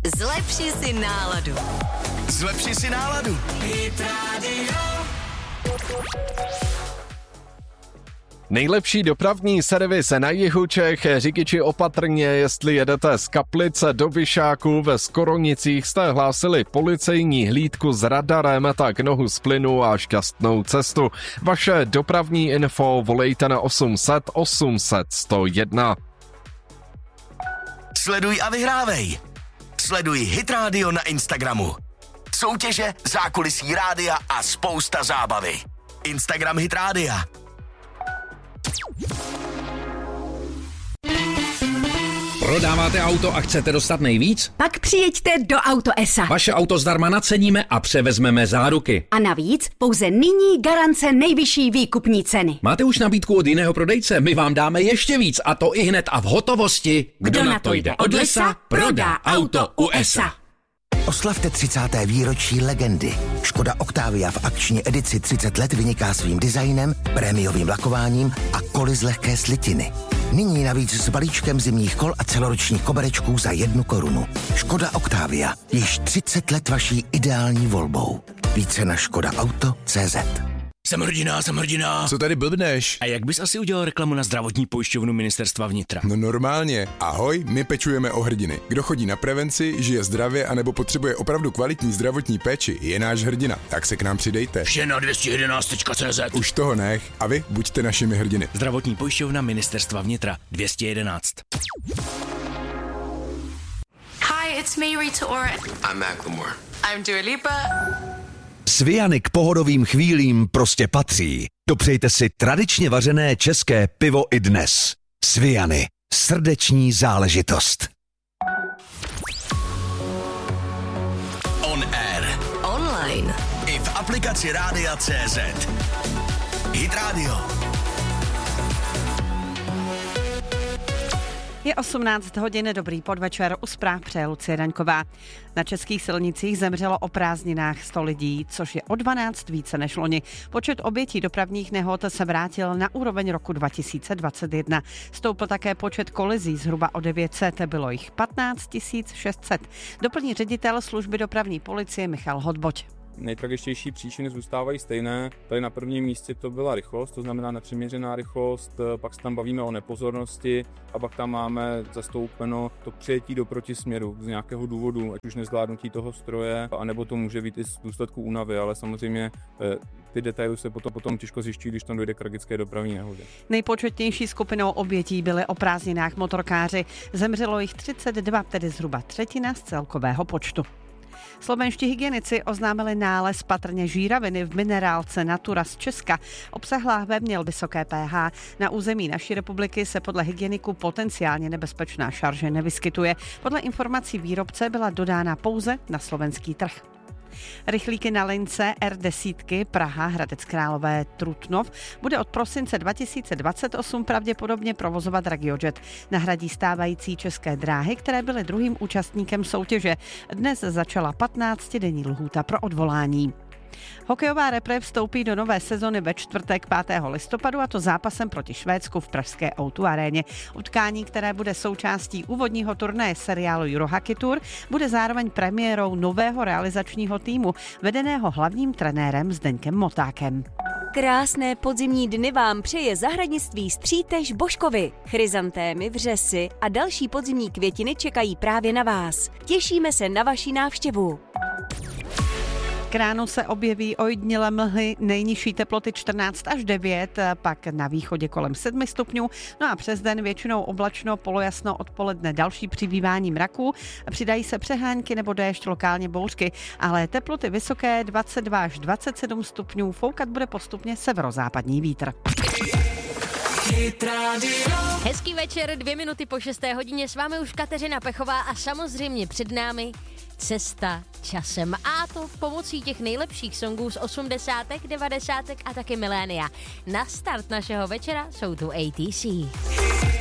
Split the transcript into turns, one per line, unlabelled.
Zlepši si náladu.
Zlepši si náladu.
Hit Radio.
Nejlepší dopravní servis na jihu Čech. Řidiči opatrně, jestli jedete z Kaplice do Vyšáku. Ve Skoronicích jste hlásili policejní hlídku s radarem, tak nohu z plynu a šťastnou cestu. Vaše dopravní info volejte na 800 800 101.
Sleduj a vyhrávej. Sleduj Hit Radio na Instagramu. Soutěže, zákulisí rádia a spousta zábavy. Instagram Hit Rádia.
Prodáváte auto a chcete dostat nejvíc?
Pak přijeďte do Auto.esa.
Vaše auto zdarma naceníme a převezmeme záruky.
A navíc pouze nyní garance nejvyšší výkupní ceny.
Máte už nabídku od jiného prodejce? My vám dáme ještě víc, a to i hned a v hotovosti.
Kdo na to jde od lesa, prodá auto u ESA.
Oslavte 30. výročí legendy. Škoda Octavia v akční edici 30 let vyniká svým designem, prémiovým lakováním a koly z lehké slitiny. Nyní navíc s balíčkem zimních kol a celoročních koberečků za 1 korunu. Škoda Octavia. Již 30 let vaší ideální volbou. Více na škodaauto.cz.
Jsem hrdina.
Co tady blbneš?
A jak bys asi udělal reklamu na zdravotní pojišťovnu Ministerstva vnitra?
No normálně. Ahoj, my pečujeme o hrdiny. Kdo chodí na prevenci, žije zdravě anebo potřebuje opravdu kvalitní zdravotní péči, je náš hrdina. Tak se k nám přidejte.
Vše na 211.cz.
Už toho nech a vy buďte našimi hrdiny.
Zdravotní pojišťovna Ministerstva vnitra 211.
Hi, it's me, Rita Ora.
I'm Macklemore.
I'm Dua Lipa.
Sviany k pohodovým chvílím prostě patří. Dopřejte si tradičně vařené české pivo i dnes. Sviany. Srdeční záležitost.
On air.
Online.
I v aplikaci Rádia.cz. Hit Radio.
Je 18 hodin, dobrý podvečer, u zpráv přeje Lucie Daňková. Na českých silnicích zemřelo o prázdninách 100 lidí, což je o 12 více než loni. Počet obětí dopravních nehod se vrátil na úroveň roku 2021. Stoupl také počet kolizí zhruba o 900, bylo jich 15 600. Doplní ředitel služby dopravní policie Michal Hodboť.
Nejtragičtější příčiny zůstávají stejné. Tady na prvním místě to byla rychlost, to znamená nepřiměřená rychlost, pak se tam bavíme o nepozornosti a pak tam máme zastoupeno to přijetí do protisměru z nějakého důvodu, ať už nezvládnutí toho stroje, anebo to může být i z důsledku únavy, ale samozřejmě ty detaily se potom těžko zjišťují, když tam dojde k tragické dopravní nehodě.
Nejpočetnější skupinou obětí byly o prázdninách motorkáři. Zemřelo jich 32, tedy zhruba třetina z celkového počtu. Slovenští hygienici oznámili nález patrně žíraviny v minerálce Natura z Česka. Obsahlá měl vysoké pH. Na území naší republiky se podle hygieniků potenciálně nebezpečná šarže nevyskytuje. Podle informací výrobce byla dodána pouze na slovenský trh. Rychlíky na lince R10 Praha, Hradec Králové, Trutnov bude od prosince 2028 pravděpodobně provozovat RegioJet. Nahradí stávající České dráhy, které byly druhým účastníkem soutěže. Dnes začala 15denní lhůta pro odvolání. Hokejová repre vstoupí do nové sezony ve čtvrtek 5. listopadu, a to zápasem proti Švédsku v pražské O2 aréně. Utkání, které bude součástí úvodního turnaje seriálu Eurohockey Tour, bude zároveň premiérou nového realizačního týmu, vedeného hlavním trenérem Zdeňkem Motákem.
Krásné podzimní dny vám přeje zahradnictví Střítež Božkovi. Chryzantémy, vřesy a další podzimní květiny čekají právě na vás. Těšíme se na vaši návštěvu.
K ránu se objeví ojednělé mlhy, nejnižší teploty 14 až 9, pak na východě kolem 7 stupňů, no a přes den většinou oblačno, polojasno, odpoledne další přibývání mraků, přidají se přehánky nebo déšť, lokálně bouřky, ale teploty vysoké 22 až 27 stupňů, foukat bude postupně severozápadní vítr.
Hezký večer, 2 minuty po 6. hodině, s vámi už Kateřina Pechová a samozřejmě před námi cesta časem. A to pomocí těch nejlepších songů z 80., 90. a taky milénia. Na start našeho večera jsou tu ATC.